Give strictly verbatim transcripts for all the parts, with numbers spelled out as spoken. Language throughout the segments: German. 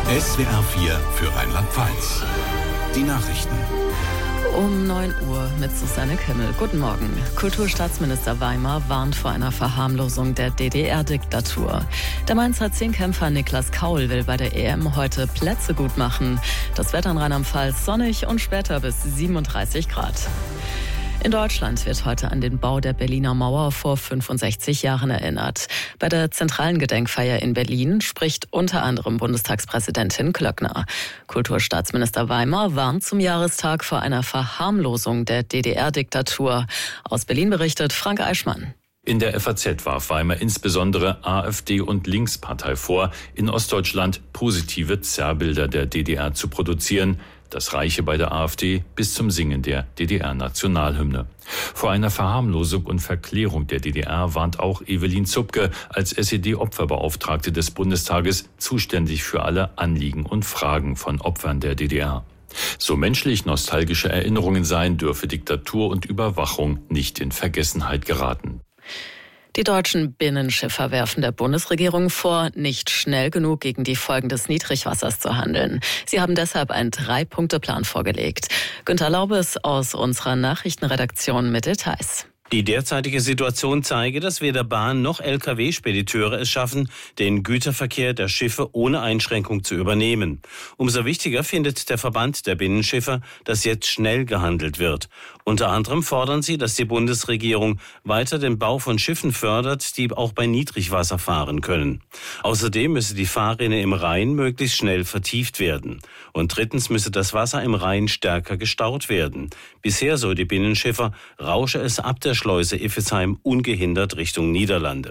S W R vier für Rheinland-Pfalz. Die Nachrichten. Um neun Uhr mit Susanne Kimmel. Guten Morgen. Kulturstaatsminister Weimer warnt vor einer Verharmlosung der D D R-Diktatur. Der Mainzer Zehnkämpfer Niklas Kaul will bei der E M heute Plätze gut machen. Das Wetter in Rheinland-Pfalz sonnig und später bis siebenunddreißig Grad. In Deutschland wird heute an den Bau der Berliner Mauer vor fünfundsechzig Jahren erinnert. Bei der zentralen Gedenkfeier in Berlin spricht unter anderem Bundestagspräsidentin Klöckner. Kulturstaatsminister Weimer warnt zum Jahrestag vor einer Verharmlosung der D D R-Diktatur. Aus Berlin berichtet Frank Eichmann. In der F A Z warf Weimer insbesondere AfD und Linkspartei vor, in Ostdeutschland positive Zerrbilder der D D R zu produzieren. Das reiche bei der AfD bis zum Singen der D D R-Nationalhymne. Vor einer Verharmlosung und Verklärung der D D R warnt auch Evelyn Zupke als S E D-Opferbeauftragte des Bundestages, zuständig für alle Anliegen und Fragen von Opfern der D D R. So menschlich nostalgische Erinnerungen seien, dürfe Diktatur und Überwachung nicht in Vergessenheit geraten. Die deutschen Binnenschiffer werfen der Bundesregierung vor, nicht schnell genug gegen die Folgen des Niedrigwassers zu handeln. Sie haben deshalb einen Drei-Punkte-Plan vorgelegt. Günter Laubes aus unserer Nachrichtenredaktion mit Details. Die derzeitige Situation zeige, dass weder Bahn noch L K W-Spediteure es schaffen, den Güterverkehr der Schiffe ohne Einschränkung zu übernehmen. Umso wichtiger findet der Verband der Binnenschiffer, dass jetzt schnell gehandelt wird. Unter anderem fordern sie, dass die Bundesregierung weiter den Bau von Schiffen fördert, die auch bei Niedrigwasser fahren können. Außerdem müsse die Fahrrinne im Rhein möglichst schnell vertieft werden. Und drittens müsse das Wasser im Rhein stärker gestaut werden. Bisher, so die Binnenschiffer, rausche es ab der Schleuse Iffezheim ungehindert Richtung Niederlande.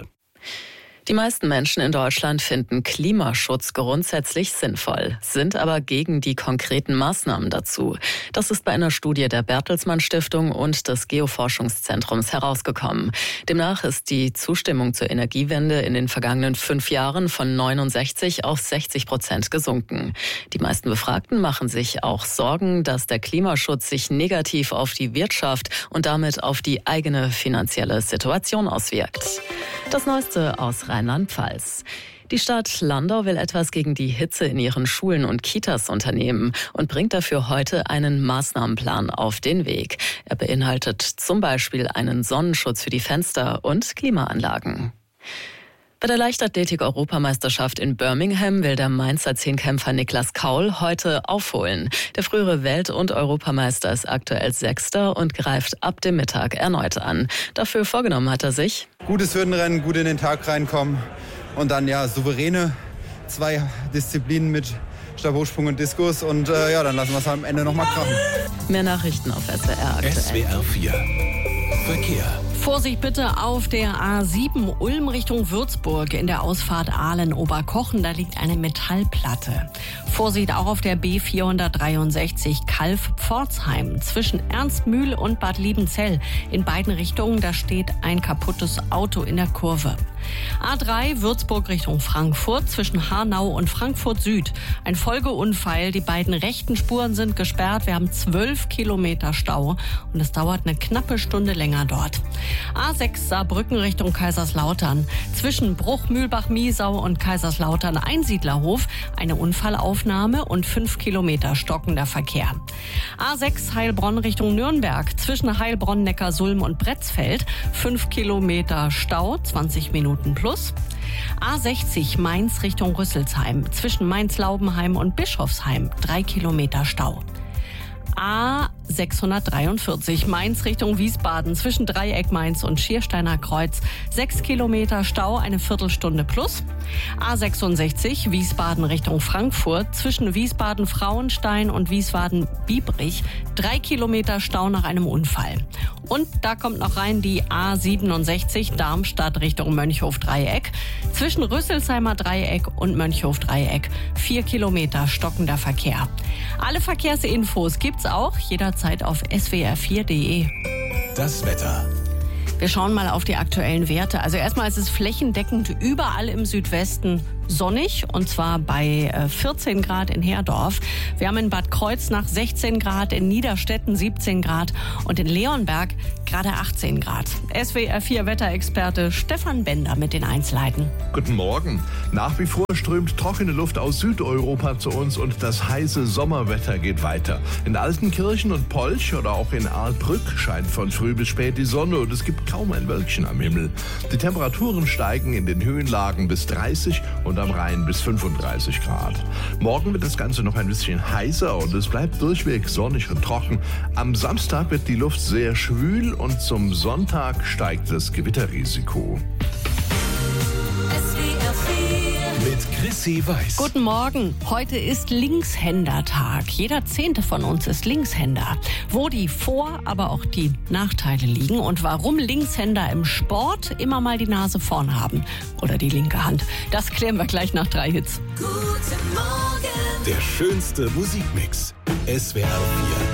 Die meisten Menschen in Deutschland finden Klimaschutz grundsätzlich sinnvoll, sind aber gegen die konkreten Maßnahmen dazu. Das ist bei einer Studie der Bertelsmann Stiftung und des Geoforschungszentrums herausgekommen. Demnach ist die Zustimmung zur Energiewende in den vergangenen fünf Jahren von neunundsechzig auf sechzig Prozent gesunken. Die meisten Befragten machen sich auch Sorgen, dass der Klimaschutz sich negativ auf die Wirtschaft und damit auf die eigene finanzielle Situation auswirkt. Das Neueste aus Rheinland-Pfalz. Die Stadt Landau will etwas gegen die Hitze in ihren Schulen und Kitas unternehmen und bringt dafür heute einen Maßnahmenplan auf den Weg. Er beinhaltet zum Beispiel einen Sonnenschutz für die Fenster und Klimaanlagen. Bei der Leichtathletik-Europameisterschaft in Birmingham will der Mainzer Zehnkämpfer Niklas Kaul heute aufholen. Der frühere Welt- und Europameister ist aktuell Sechster und greift ab dem Mittag erneut an. Dafür vorgenommen hat er sich: gutes Hürdenrennen, gut in den Tag reinkommen und dann ja souveräne zwei Disziplinen mit Stabhochsprung und Diskus und äh, ja, dann lassen wir es am Ende nochmal krachen. Mehr Nachrichten auf S W R aktuell. S W R vier Verkehr. Vorsicht bitte auf der A sieben Ulm Richtung Würzburg in der Ausfahrt Aalen-Oberkochen. Da liegt eine Metallplatte. Vorsicht auch auf der B vierhundertdreiundsechzig Kalf-Pforzheim zwischen Ernstmühl und Bad Liebenzell. In beiden Richtungen, da steht ein kaputtes Auto in der Kurve. A drei Würzburg Richtung Frankfurt zwischen Hanau und Frankfurt Süd. Ein Folgeunfall. Die beiden rechten Spuren sind gesperrt. Wir haben zwölf Kilometer Stau und es dauert eine knappe Stunde länger dort. A sechs Saarbrücken Richtung Kaiserslautern. Zwischen Bruch-Mühlbach-Miesau und Kaiserslautern Einsiedlerhof eine Unfallaufnahme und fünf Kilometer stockender Verkehr. A sechs Heilbronn Richtung Nürnberg. Zwischen Heilbronn, Neckarsulm und Bretzfeld fünf Kilometer Stau, zwanzig Minuten plus. A sechzig Mainz Richtung Rüsselsheim. Zwischen Mainz-Laubenheim und Bischofsheim drei Kilometer Stau. A sechshundertdreiundvierzig Mainz Richtung Wiesbaden zwischen Dreieck Mainz und Schiersteiner Kreuz sechs Kilometer Stau, eine Viertelstunde plus. A sechsundsechzig Wiesbaden Richtung Frankfurt zwischen Wiesbaden-Frauenstein und Wiesbaden-Biebrich drei Kilometer Stau nach einem Unfall. Und da kommt noch rein die A siebenundsechzig Darmstadt Richtung Mönchhof-Dreieck zwischen Rüsselsheimer Dreieck und Mönchhof-Dreieck vier Kilometer stockender Verkehr. Alle Verkehrsinfos gibt's auch jederzeit auf S W R vier Punkt de. Das Wetter. Wir schauen mal auf die aktuellen Werte. Also erstmal ist es flächendeckend überall im Südwesten sonnig und zwar bei vierzehn Grad in Herdorf. Wir haben in Bad Kreuznach sechzehn Grad, in Niederstetten siebzehn Grad und in Leonberg gerade achtzehn Grad. S W R vier Wetterexperte Stefan Bender mit den Einzelheiten. Guten Morgen. Nach wie vor strömt trockene Luft aus Südeuropa zu uns und das heiße Sommerwetter geht weiter. In Altenkirchen und Polch oder auch in Ahrbrück scheint von früh bis spät die Sonne und es gibt kaum ein Wölkchen am Himmel. Die Temperaturen steigen in den Höhenlagen bis dreißig und am Rhein bis fünfunddreißig Grad. Morgen wird das Ganze noch ein bisschen heißer und es bleibt durchweg sonnig und trocken. Am Samstag wird die Luft sehr schwül und zum Sonntag steigt das Gewitterrisiko. Mit Chrissy Weiß. Guten Morgen. Heute ist Linkshändertag. Jeder Zehnte von uns ist Linkshänder. Wo die Vor-, aber auch die Nachteile liegen und warum Linkshänder im Sport immer mal die Nase vorn haben. Oder die linke Hand. Das klären wir gleich nach drei Hits. Guten Morgen. Der schönste Musikmix. S W R vier.